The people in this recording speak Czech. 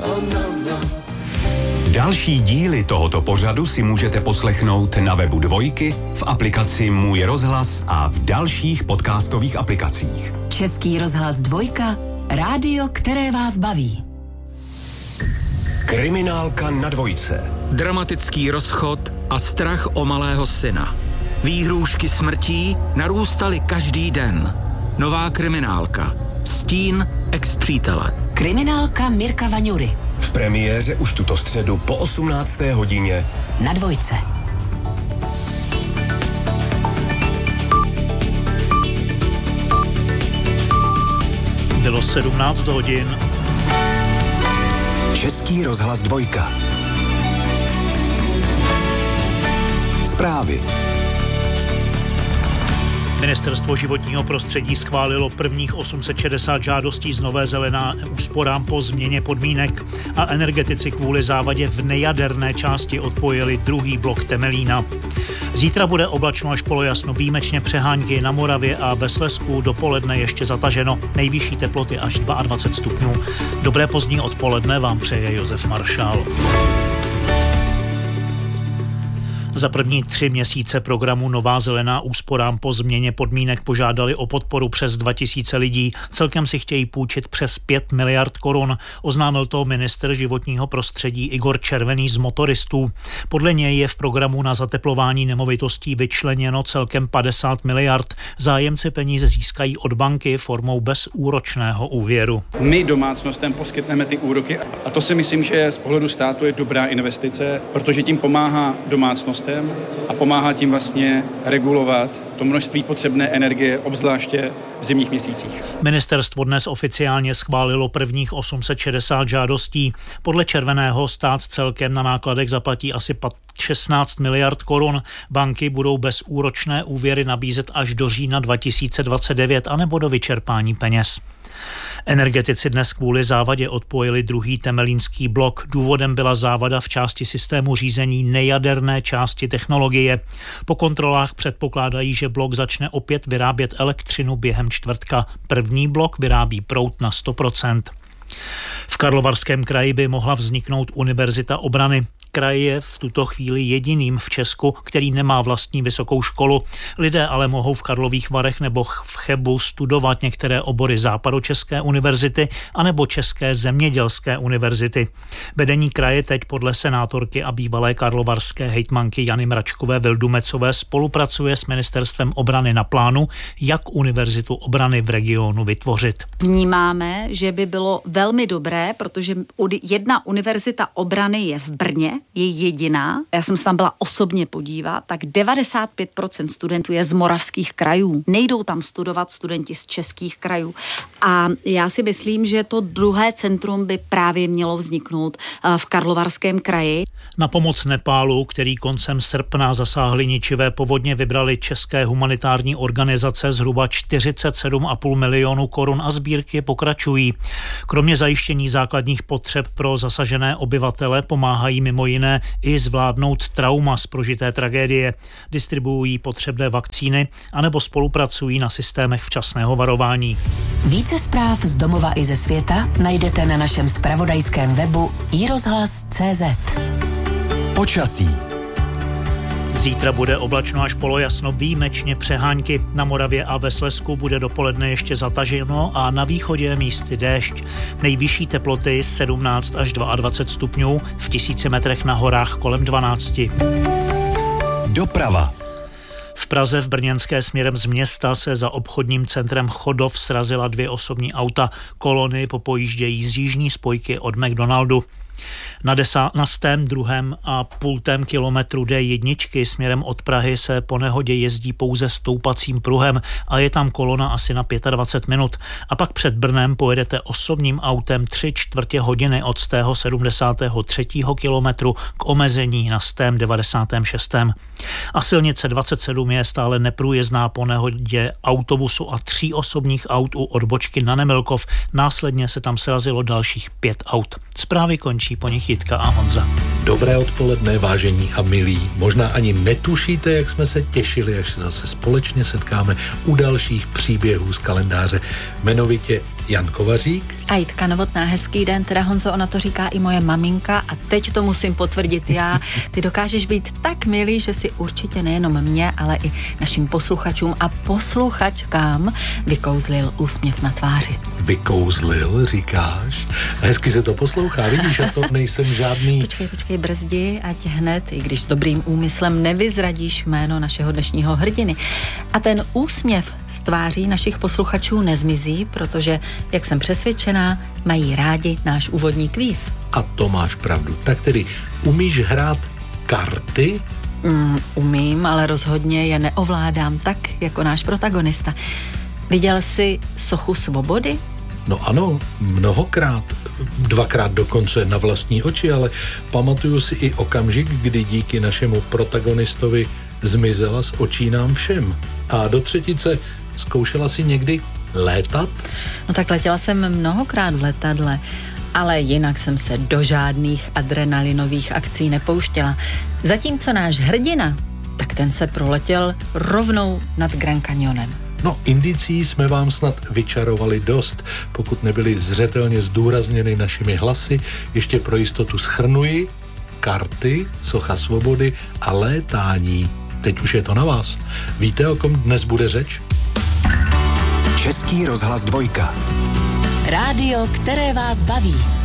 Další díly tohoto pořadu si můžete poslechnout na webu Dvojky, v aplikaci Můj rozhlas a v dalších podcastových aplikacích. Český rozhlas Dvojka, rádio, které vás baví. Kriminálka na Dvojce. Dramatický rozchod a strach o malého syna. Výhrůžky smrtí narůstaly každý den. Nová kriminálka. Stín ex-přítele. Kriminálka Mirka Vaňury. V premiéře už tuto středu po 18. hodině na Dvojce. Bylo 17 hodin. Český rozhlas Dvojka. Zprávy. Ministerstvo životního prostředí schválilo prvních 860 žádostí z Nové Zelené úsporám po změně podmínek a energetici kvůli závadě v nejaderné části odpojili druhý blok Temelína. Zítra bude oblačno až polojasno, výjimečně přehánky na Moravě a ve Slezsku, dopoledne ještě zataženo, nejvyšší teploty až 22 stupňů. Dobré pozdní odpoledne vám přeje Josef Maršál. Za první 3 měsíce programu Nová zelená úsporám po změně podmínek požádali o podporu přes 2000 lidí. Celkem si chtějí půjčit přes 5 miliard korun. Oznámil to ministr životního prostředí Igor Červený z Motoristů. Podle něj je v programu na zateplování nemovitostí vyčleněno celkem 50 miliard. Zájemci peníze získají od banky formou bezúročného úvěru. My domácnostem poskytneme ty úroky a to si myslím, že z pohledu státu je dobrá investice, protože tím pomáhá domácnostem a pomáhá tím vlastně regulovat to množství potřebné energie, obzvláště v zimních měsících. Ministerstvo dnes oficiálně schválilo prvních 860 žádostí. Podle Červeného stát celkem na nákladech zaplatí asi 16 miliard korun. Banky budou bezúročné úvěry nabízet až do října 2029 anebo do vyčerpání peněz. Energetici dnes kvůli závadě odpojili druhý temelínský blok. Důvodem byla závada v části systému řízení nejaderné části technologie. Po kontrolách předpokládají, že blok začne opět vyrábět elektřinu během čtvrtka. První blok vyrábí proud na 100%. V Karlovarském kraji by mohla vzniknout Univerzita obrany. Kraj je v tuto chvíli jediným v Česku, který nemá vlastní vysokou školu. Lidé ale mohou v Karlových Varech nebo v Chebu studovat některé obory Západočeské univerzity anebo České zemědělské univerzity. Vedení kraje teď podle senátorky a bývalé karlovarské hejtmanky Jany Mračkové Vildumecové spolupracuje s Ministerstvem obrany na plánu, jak Univerzitu obrany v regionu vytvořit. Vnímáme, že by bylo velmi dobré, protože jedna univerzita obrany je v Brně, je jediná. Já jsem se tam byla osobně podívat, tak 95% studentů je z moravských krajů. Nejdou tam studovat studenti z českých krajů. A já si myslím, že to druhé centrum by právě mělo vzniknout v Karlovarském kraji. Na pomoc Nepálu, který koncem srpna zasáhly ničivé povodně, vybrali české humanitární organizace zhruba 47,5 milionu korun a sbírky pokračují. Kromě zajištění základních potřeb pro zasažené obyvatele pomáhají mimo jiné i zvládnout trauma z prožité tragédie, distribuují potřebné vakcíny anebo spolupracují na systémech včasného varování. Více zpráv z domova i ze světa najdete na našem zpravodajském webu iRozhlas.cz. Počasí. Zítra bude oblačno až polojasno, výjimečně přehánky. Na Moravě a ve Slezsku bude dopoledne ještě zataženo a na východě místy déšť. Nejvyšší teploty 17 až 22 stupňů, v 1000 metrech na horách kolem 12. Doprava. V Praze v Brněnské směrem z města se za obchodním centrem Chodov srazila 2 osobní auta. Kolony popojíždějí z jižní spojky od McDonaldu. Na 2,5 kilometru D1 směrem od Prahy se po nehodě jezdí pouze stoupacím pruhem a je tam kolona asi na 25 minut. A pak před Brnem pojedete osobním autem 3/4 hodiny od 73. kilometru k omezení na 96. A silnice 27 je stále neprůjezdná po nehodě autobusu a 3 osobních aut u odbočky na Nemilkov. Následně se tam srazilo dalších 5 aut. Zprávy končí po nich Jitka a Honza. Dobré odpoledne, vážení a milí. Možná ani netušíte, jak jsme se těšili, až se zase společně setkáme u dalších příběhů z kalendáře, jmenovitě Jan Kovařík a Jitka Novotná. Hezký den, teda Honzo, ona to říká i moje maminka a teď to musím potvrdit já. Ty dokážeš být tak milý, že si určitě nejenom mě, ale i našim posluchačům a posluchačkám vykouzlil úsměv na tváři. Vykouzlil, říkáš? Hezky se to poslouchá, vidíš, a to nejsem žádný... Počkej, brzdi, ať hned, i když s dobrým úmyslem nevyzradíš jméno našeho dnešního hrdiny. A ten úsměv z tváří našich posluchačů nezmizí, protože, jak jsem přesvědčená, mají rádi náš úvodní kvíz. A to máš pravdu. Tak tedy umíš hrát karty? Umím, ale rozhodně je neovládám tak, jako náš protagonista. Viděl jsi sochu svobody? No ano, mnohokrát, 2krát dokonce na vlastní oči, ale pamatuju si i okamžik, kdy díky našemu protagonistovi zmizela z očí nám všem. A do třetice, zkoušela si někdy létat? No tak letěla jsem mnohokrát v letadle, ale jinak jsem se do žádných adrenalinových akcí nepouštěla. Zatímco náš hrdina, tak ten se proletěl rovnou nad Grand Canyonem. No, indicí jsme vám snad vyčarovali dost, pokud nebyly zřetelně zdůrazněny našimi hlasy. Ještě pro jistotu shrnuji: karty, socha svobody a létání. Teď už je to na vás. Víte, o kom dnes bude řeč? Český rozhlas 2. Rádio, které vás baví.